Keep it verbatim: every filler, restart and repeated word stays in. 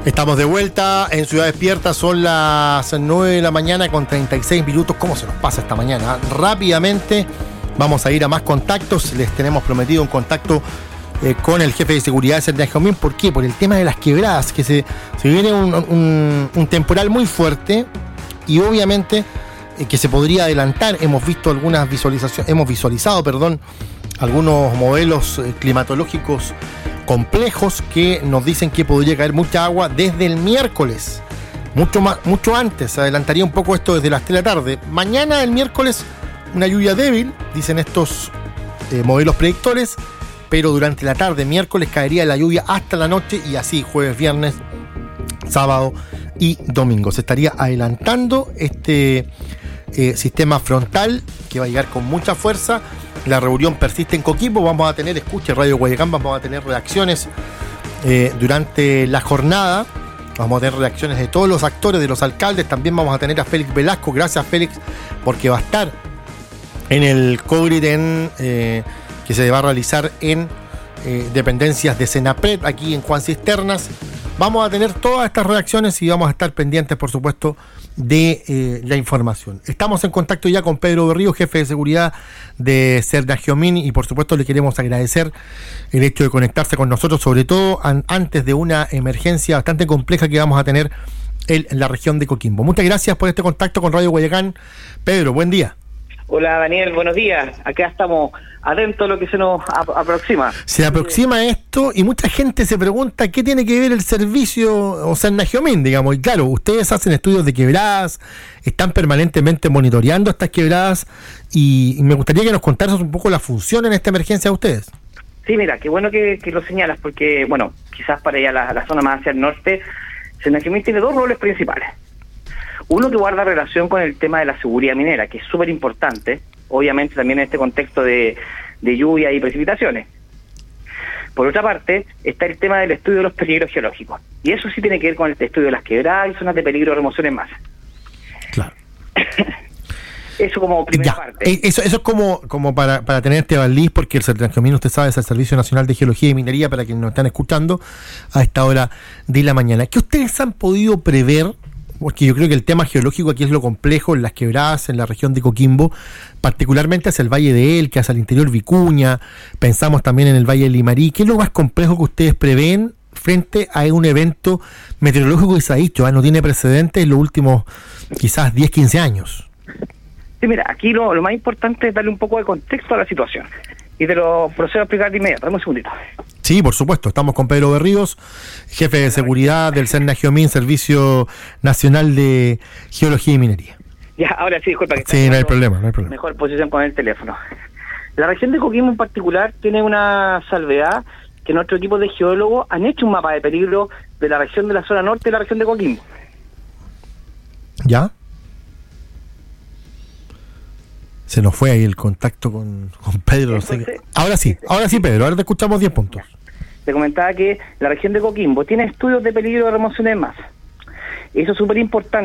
Estamos de vuelta en Ciudad Despierta, son las nueve de la mañana con treinta y seis minutos. ¿Cómo se nos pasa esta mañana? Rápidamente vamos a ir a más contactos. Les tenemos prometido un contacto eh, con el jefe de seguridad de Cerda Jomín. ¿Por qué? Por el tema de las quebradas, que se, se viene un, un, un temporal muy fuerte y obviamente eh, que se podría adelantar. Hemos visto algunas visualizaciones, hemos visualizado, perdón, algunos modelos eh, climatológicos complejos que nos dicen que podría caer mucha agua desde el miércoles, mucho más, mucho antes. Se adelantaría un poco esto desde las tres de la tarde. Mañana, el miércoles, una lluvia débil, dicen estos eh, modelos predictores, pero durante la tarde, miércoles, caería la lluvia hasta la noche y así jueves, viernes, sábado y domingo. Se estaría adelantando este eh, sistema frontal que va a llegar con mucha fuerza. La reunión persiste en Coquimbo. Vamos a tener, escuche Radio Guayacán, vamos a tener reacciones eh, durante la jornada. Vamos a tener reacciones de todos los actores, de los alcaldes. También vamos a tener a Félix Velasco. Gracias, Félix, porque va a estar en el COGRIT en, eh, que se va a realizar en eh, dependencias de Senapred, aquí en Juan Cisternas. Vamos a tener todas estas reacciones y vamos a estar pendientes, por supuesto, de eh, la información. Estamos en contacto ya con Pedro Berrío, jefe de seguridad de Cerda Jomín, y por supuesto le queremos agradecer el hecho de conectarse con nosotros, sobre todo an- antes de una emergencia bastante compleja que vamos a tener en, en la región de Coquimbo. Muchas gracias por este contacto con Radio Guayacán. Pedro, buen día. Hola Daniel, buenos días. Acá estamos atentos a lo que se nos ap- aproxima. Se aproxima esto y mucha gente se pregunta qué tiene que ver el servicio, o sea, Cerda Jomín, digamos. Y claro, ustedes hacen estudios de quebradas, están permanentemente monitoreando estas quebradas y, y me gustaría que nos contaras un poco la función en esta emergencia de ustedes. Sí, mira, qué bueno que, que lo señalas, porque, bueno, quizás para allá la, la zona más hacia el norte, Cerda Jomín tiene dos roles principales. Uno que guarda relación con el tema de la seguridad minera, que es súper importante, obviamente también en este contexto de, de lluvia y precipitaciones. Por otra parte, está el tema del estudio de los peligros geológicos. Y eso sí tiene que ver con el estudio de las quebradas y zonas de peligro de remoción en masa. Claro. Eso como primera ya, parte. Eso, eso es como, como para, para tener este baliz, porque el Cerda Jomín, usted sabe, es el Servicio Nacional de Geología y Minería, para quienes nos están escuchando a esta hora de la mañana. ¿Qué ustedes han podido prever? Porque yo creo que el tema geológico aquí es lo complejo, en las quebradas, en la región de Coquimbo, particularmente hacia el Valle de Elqui, hacia el interior Vicuña, pensamos también en el Valle de Limarí. ¿Qué es lo más complejo que ustedes prevén frente a un evento meteorológico que se ha dicho, ¿eh? No tiene precedentes en los últimos quizás diez, quince años? Sí, mira, aquí lo, lo más importante es darle un poco de contexto a la situación. Y te lo procedo a explicar de inmediato. Dame un segundito. Sí, por supuesto. Estamos con Pedro Berríos, jefe de seguridad del Cerda Jomín, Servicio Nacional de Geología y Minería. Ya, ahora sí, disculpa. Que sí, no hay problema, no hay problema. Mejor posición con el teléfono. La región de Coquimbo en particular tiene una salvedad, que nuestro equipo de geólogos han hecho un mapa de peligro de la región de la zona norte de la región de Coquimbo. ¿Ya? Se nos fue ahí el contacto con, con Pedro. Entonces, ahora sí, ahora sí, Pedro, ahora te escuchamos diez puntos. Te comentaba que la región de Coquimbo tiene estudios de peligro de remoción en masa. Eso es súper importante.